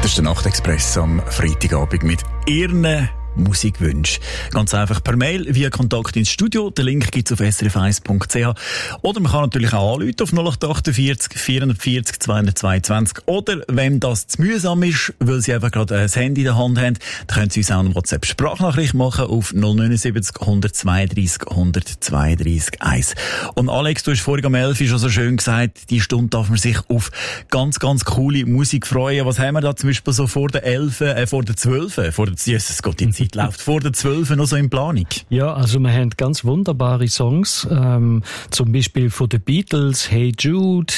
Das ist der Nachtexpress am Freitagabend mit Ihren Musikwünsche. Ganz einfach per Mail via Kontakt ins Studio. Den Link gibt es auf srf1.ch. Oder man kann natürlich auch anrufen auf 0848 440 222. Oder, wenn das zu mühsam ist, weil Sie einfach gerade ein Handy in der Hand haben, dann können Sie uns auch eine WhatsApp-Sprachnachricht machen auf 079 132 132 1. Und Alex, du hast vorhin um 11 schon so schön gesagt, die Stunde darf man sich auf ganz, ganz coole Musik freuen. Was haben wir da zum Beispiel so vor der 11, vor der 12, Jesus Gott, die Zeit läuft vor der 12 noch so in Planung? Ja, also wir haben ganz wunderbare Songs, zum Beispiel von den Beatles, Hey Jude,